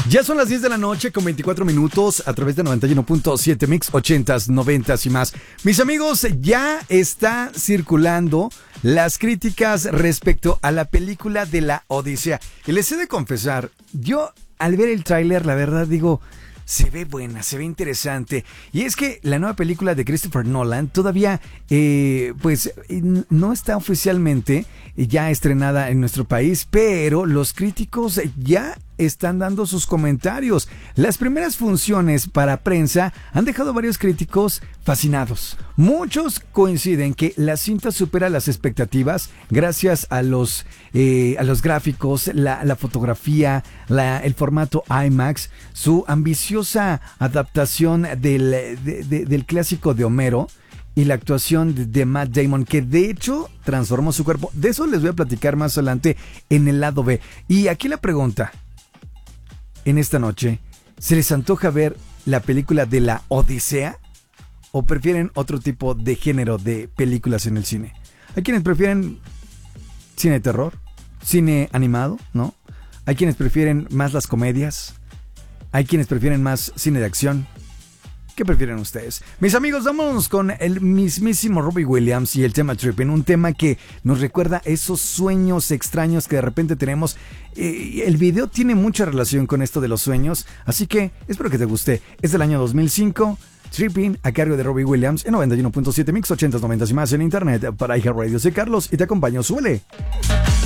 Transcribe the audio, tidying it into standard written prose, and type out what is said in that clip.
Ya son las 10 de la noche con 24 minutos a través de 91.7 Mix, 80s, 90s y más. Mis amigos, ya está circulando las críticas respecto a la película de la Odisea. Y les he de confesar, yo al ver el tráiler, la verdad digo, se ve buena, se ve interesante. Y es que la nueva película de Christopher Nolan todavía no está oficialmente ya estrenada en nuestro país, pero los críticos ya están dando sus comentarios. Las primeras funciones para prensa han dejado a varios críticos fascinados. Muchos coinciden que la cinta supera las expectativas gracias a los gráficos, la fotografía, el formato IMAX, su ambiciosa adaptación del clásico de Homero y la actuación de Matt Damon, que de hecho transformó su cuerpo. De eso les voy a platicar más adelante en el lado B. Y aquí la pregunta: en esta noche, ¿se les antoja ver la película de la Odisea? ¿O prefieren otro tipo de género de películas en el cine? Hay quienes prefieren cine de terror, cine animado, ¿no? Hay quienes prefieren más las comedias. Hay quienes prefieren más cine de acción. ¿Qué prefieren ustedes? Mis amigos, vámonos con el mismísimo Robbie Williams y el tema Trippin', un tema que nos recuerda esos sueños extraños que de repente tenemos. El video tiene mucha relación con esto de los sueños, así que espero que te guste. Es del año 2005, Trippin', a cargo de Robbie Williams, en 91.7 Mix, 80s, 90s y más en internet para iHeartRadio. Soy Carlos y te acompaño. ¡Súbele!